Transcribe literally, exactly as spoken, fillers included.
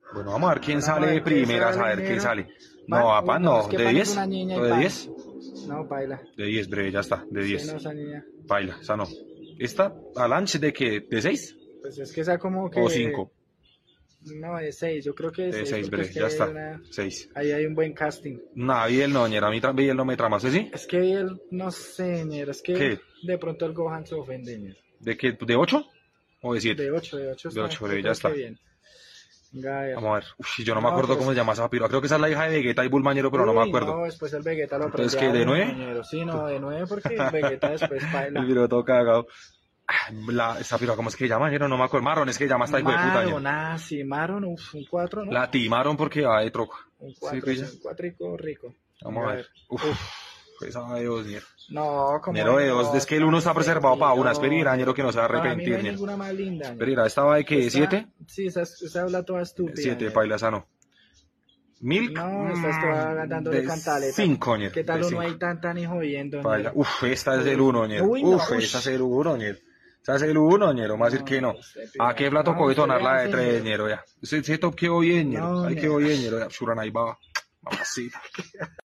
Bueno, vamos a ver quién Bueno, sale a de ver qué primeras, a sale, ver quién negro. sale. Pan- No, uy, papá, no, no. es que ¿De Pan es diez? una niña y ¿O de Pan. diez? No, baila. De diez, breve, ya está, de Sí, diez. no, esa niña. Baila, esa no. ¿Esta? ¿Alanche de qué? ¿De seis? Pues es que esa como ¿O que. cinco? No, de seis, yo creo que de De seis, seis, porque es breve, que ya hay está. una. seis. Ahí hay un buen casting. Nah, Biel no, ñera, a mí tra- Biel no me trama, ¿sí? sí? Es que él, no sé, ñero, es que ¿Qué? de pronto el Gohan se ofende, ñero. ¿De qué? ¿De ocho? ¿O de siete? De ocho, de ocho De está, ocho, yo breve, ya creo está. que bien. Venga, a ver. Vamos a ver. Uf, yo no me No, acuerdo pero cómo es- se llama esa piba. Creo que esa es la hija de Vegeta y Bulmañero, pero no me Uy, acuerdo. no, después el Vegeta lo Entonces, aprende ¿qué, a de uno, nueve? ñero. Sí, no, de nueve porque el Vegeta después baila. El video todo cagado. Ah, La, esa piba, ¿cómo es que se llama? Ñero? No me acuerdo. Marron, es que llama esta hijo de puta, ñero. Maron, ah, sí, Maron, uf, un cuatro, ¿no? La timaron porque va de troco. Un ¿Sí, cuatro, pilla? un cuatrico rico. Vamos Venga, a ver. Uf, esa de dos, ñero. No, como Ñero de dos, es que el uno está preservado para una. Espera, ñero, que no se va a Para mí no arrepentir, hay ñero. ninguna más linda. ñero. Espera, ¿esta va de qué? Esta- ¿siete? Sí, esa, esa habla toda estúpida. siete, ñero. paila, esa no. Milk. No, esta está dándole de cantaleta. cinco, ñero. ¿Qué tal de uno cinco. ahí tan tan y jodiendo? Paila. ñero? Uf, esta es el uno, ñero. Uy, no, Uf, ush. esa es el uno, ñero. Esa es el uno, ñero. Más decir que no. este ¿A qué pibe. plato No, tocó usted detonar la vea, de sí, tres, ñero. ñero? Ya. Ese, ese top quedó bien, ñero. No, Ahí ñero. quedó bien, ñero. Ya, Shuran ahí va. Mamacita.